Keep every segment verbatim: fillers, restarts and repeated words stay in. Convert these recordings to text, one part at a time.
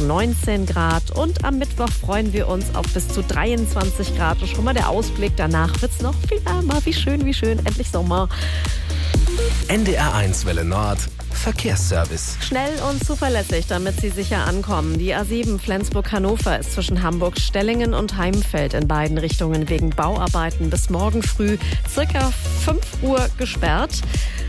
neunzehn Grad. Und am Mittwoch freuen wir uns auf bis zu dreiundzwanzig Grad. Und schon mal der Ausblick, danach wird es noch viel wärmer. Wie schön, wie schön, endlich Sommer. N D R eins Welle Nord, Verkehrsservice. Schnell und zuverlässig, damit Sie sicher ankommen. Die A sieben Flensburg-Hannover ist zwischen Hamburg-Stellingen und Heimfeld in beiden Richtungen wegen Bauarbeiten bis morgen früh circa fünf Uhr gesperrt.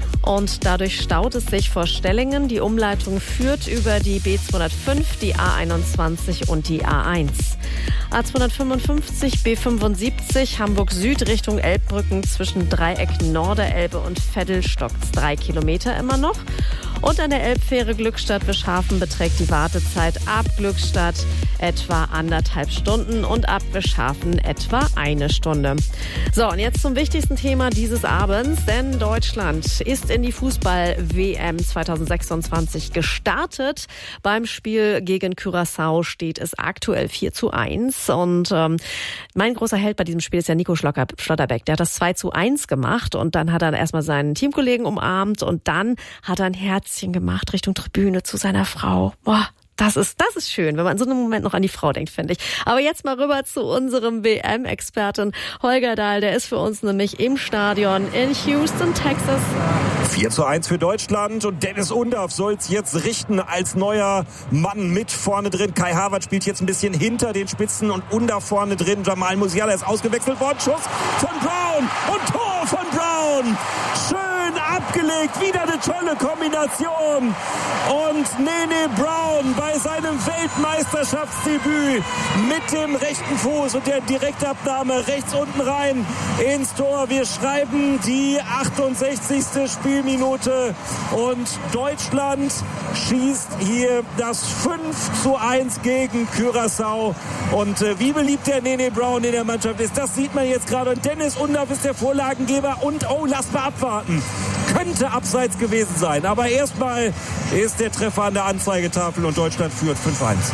Und dadurch staut es sich vor Stellingen. Die Umleitung führt über die B zweihundertfünf, die A einundzwanzig und die A eins. A zweihundertfünfundfünfzig, B fünfundsiebzig, Hamburg Süd Richtung Elbbrücken zwischen Dreieck Norderelbe und Veddel stockt's drei Kilometer immer noch. Und an der Elbfähre Glückstadt-Wischhafen beträgt die Wartezeit ab Glückstadt etwa anderthalb Stunden und ab Wischhafen etwa eine Stunde. So, und jetzt zum wichtigsten Thema dieses Abends, denn Deutschland ist in die Fußball-W M zweitausendsechsundzwanzig gestartet. Beim Spiel gegen Curaçao steht es aktuell vier zu eins. Und ähm, mein großer Held bei diesem Spiel ist ja Nico Schlocker, Schlotterbeck. Der hat das zwei zu eins gemacht und dann hat er erstmal seinen Teamkollegen umarmt und dann hat er ein Herzchen gemacht Richtung Tribüne zu seiner Frau. Boah. Das ist, das ist schön, wenn man in so einem Moment noch an die Frau denkt, finde ich. Aber jetzt mal rüber zu unserem W M-Experten Holger Dahl. Der ist für uns nämlich im Stadion in Houston, Texas. vier zu eins für Deutschland und Dennis Undaff soll es jetzt richten als neuer Mann mit vorne drin. Kai Havertz spielt jetzt ein bisschen hinter den Spitzen und Undaff vorne drin. Jamal Musiala ist ausgewechselt worden. Schuss von Brown und Tor von Brown. Schön abgelegt, wieder eine tolle Kombination. Und Nene Brown bei seinem Weltmeisterschaftsdebüt mit dem rechten Fuß und der Direktabnahme rechts unten rein ins Tor. Wir schreiben die achtundsechzigste Spielminute und Deutschland schießt hier das fünf zu eins gegen Curaçao. Und äh, wie beliebt der Nene Brown in der Mannschaft ist, das sieht man jetzt gerade. Und Dennis Undaff ist der Vorlagengeber und oh, lasst mal abwarten. Könnte abseits gewesen sein. Aber erstmal ist der Treffer an der Anzeigetafel und Deutschland führt fünf eins.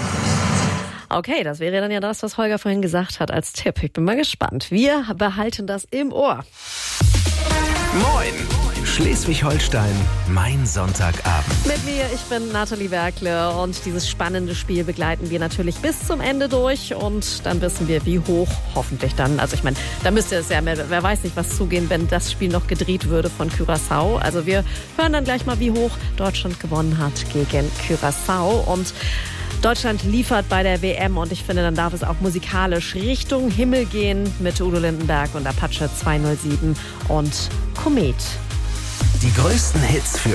Okay, das wäre dann ja das, was Holger vorhin gesagt hat als Tipp. Ich bin mal gespannt. Wir behalten das im Ohr. Moin! Schleswig-Holstein, mein Sonntagabend. Mit mir, ich bin Nathalie Werkle und dieses spannende Spiel begleiten wir natürlich bis zum Ende durch und dann wissen wir, wie hoch hoffentlich dann, also ich meine, da müsste es ja, wer weiß nicht, was zugehen, wenn das Spiel noch gedreht würde von Curaçao. Also wir hören dann gleich mal, wie hoch Deutschland gewonnen hat gegen Curaçao und Deutschland liefert bei der W M und ich finde, dann darf es auch musikalisch Richtung Himmel gehen mit Udo Lindenberg und Apache zweihundertsieben und Komet. Die größten Hits für